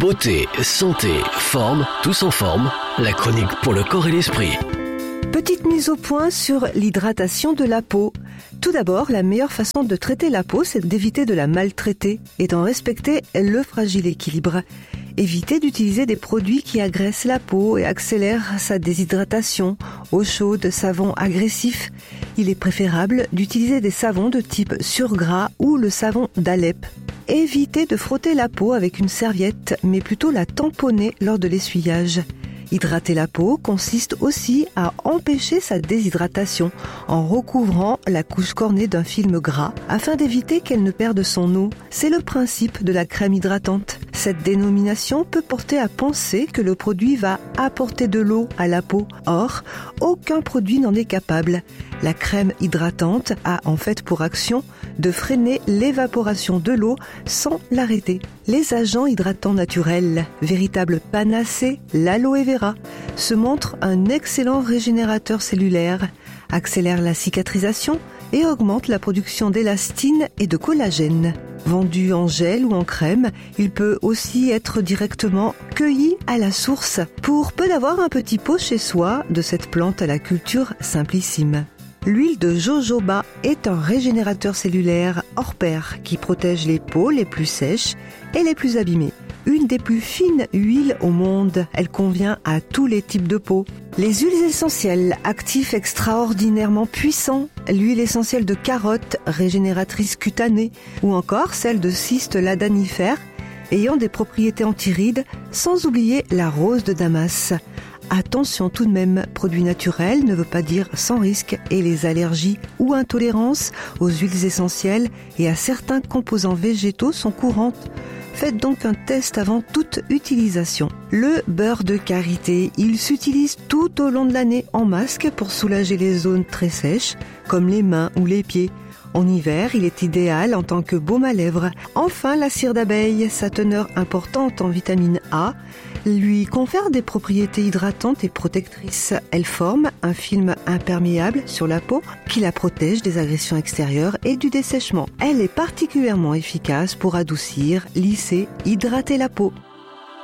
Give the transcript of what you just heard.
Beauté, santé, forme, tous en forme. La chronique pour le corps et l'esprit. Petite mise au point sur l'hydratation de la peau. Tout d'abord, la meilleure façon de traiter la peau, c'est d'éviter de la maltraiter et d'en respecter le fragile équilibre. Évitez d'utiliser des produits qui agressent la peau et accélèrent sa déshydratation. Eau chaude, savon agressif. Il est préférable d'utiliser des savons de type surgras ou le savon d'Alep. Évitez de frotter la peau avec une serviette, mais plutôt la tamponner lors de l'essuyage. Hydrater la peau consiste aussi à empêcher sa déshydratation en recouvrant la couche cornée d'un film gras afin d'éviter qu'elle ne perde son eau. C'est le principe de la crème hydratante. Cette dénomination peut porter à penser que le produit va apporter de l'eau à la peau. Or, aucun produit n'en est capable. La crème hydratante a en fait pour action de freiner l'évaporation de l'eau sans l'arrêter. Les agents hydratants naturels, véritable panacée, l'aloe vera, se montre un excellent régénérateur cellulaire, accélère la cicatrisation et augmente la production d'élastine et de collagène. Vendu en gel ou en crème, il peut aussi être directement cueilli à la source pour peu d'avoir un petit pot chez soi de cette plante à la culture simplissime. L'huile de jojoba est un régénérateur cellulaire hors pair qui protège les peaux les plus sèches et les plus abîmées. Une des plus fines huiles au monde, elle convient à tous les types de peau. Les huiles essentielles, actifs extraordinairement puissants, l'huile essentielle de carotte, régénératrice cutanée, ou encore celle de cyste ladanifère, ayant des propriétés antirides, sans oublier la rose de Damas. Attention tout de même, produit naturel ne veut pas dire sans risque et les allergies ou intolérances aux huiles essentielles et à certains composants végétaux sont courantes. Faites donc un test avant toute utilisation. Le beurre de karité, il s'utilise tout au long de l'année en masque pour soulager les zones très sèches, comme les mains ou les pieds. En hiver, il est idéal en tant que baume à lèvres. Enfin, la cire d'abeille, sa teneur importante en vitamine A, lui confère des propriétés hydratantes et protectrices. Elle forme un film imperméable sur la peau qui la protège des agressions extérieures et du dessèchement. Elle est particulièrement efficace pour adoucir, lisser, hydrater la peau.